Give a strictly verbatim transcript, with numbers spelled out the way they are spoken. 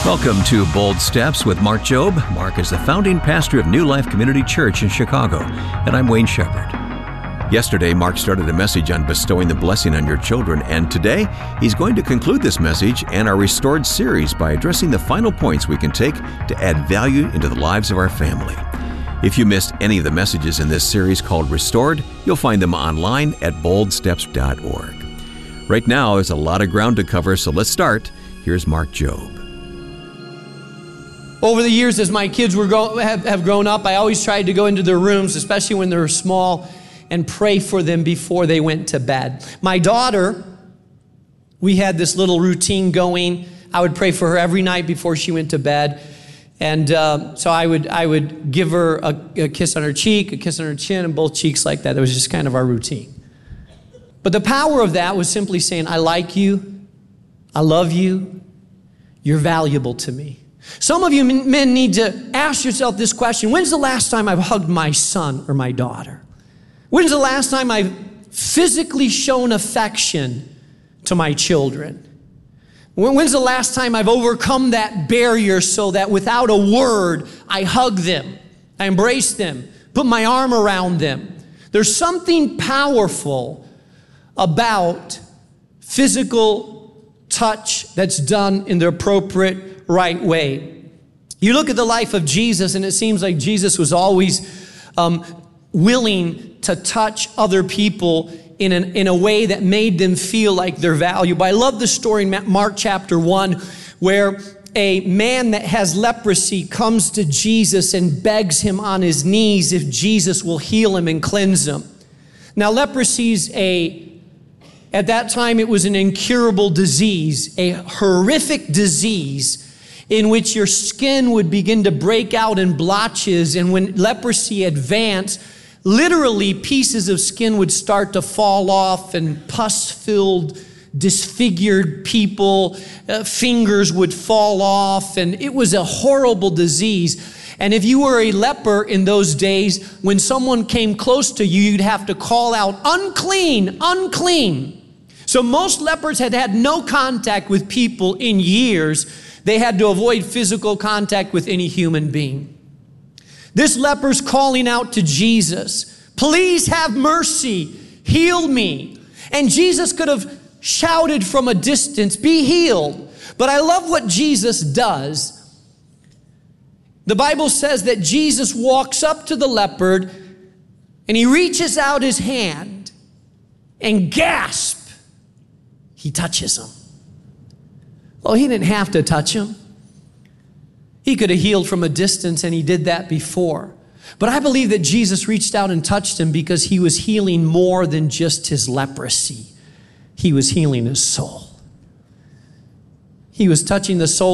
Welcome to Bold Steps with Mark Jobe. Mark is the founding pastor of New Life Community Church in Chicago, and I'm Wayne Shepherd. Yesterday, Mark started a message on bestowing the blessing on your children, and today he's going to conclude this message and our Restored series by addressing the final points we can take to add value into the lives of our family. If you missed any of the messages in this series called Restored, you'll find them online at bold steps dot org. Right now, there's a lot of ground to cover, so let's start. Here's Mark Jobe. Over the years, as my kids were go- have, have grown up, I always tried to go into their rooms, especially when they were small, and pray for them before they went to bed. My daughter, we had this little routine going. I would pray for her every night before she went to bed. And uh, so I would I would give her a, a kiss on her cheek, a kiss on her chin, and both cheeks like that. It was just kind of our routine. But the power of that was simply saying, I like you, I love you, you're valuable to me. Some of you men need to ask yourself this question: when's the last time I've hugged my son or my daughter? When's the last time I've physically shown affection to my children? When's the last time I've overcome that barrier so that without a word, I hug them, I embrace them, put my arm around them? There's something powerful about physical touch that's done in the appropriate right way. You look at the life of Jesus, and it seems like Jesus was always um, willing to touch other people in, an, in a way that made them feel like they're valuable. I love the story in Mark chapter one, where a man that has leprosy comes to Jesus and begs him on his knees if Jesus will heal him and cleanse him. Now, leprosy's a At that time, it was an incurable disease, a horrific disease in which your skin would begin to break out in blotches. And when leprosy advanced, literally pieces of skin would start to fall off, and pus-filled, disfigured people, uh, fingers would fall off, and it was a horrible disease. And if you were a leper in those days, when someone came close to you, you'd have to call out, unclean, unclean. So most lepers had had no contact with people in years. They had to avoid physical contact with any human being. This leper's calling out to Jesus, please have mercy, heal me. And Jesus could have shouted from a distance, be healed. But I love what Jesus does. The Bible says that Jesus walks up to the leper and he reaches out his hand and gasp. He touches him. Well, he didn't have to touch him. He could have healed from a distance, and he did that before. But I believe that Jesus reached out and touched him because he was healing more than just his leprosy. He was healing his soul. He was touching the soul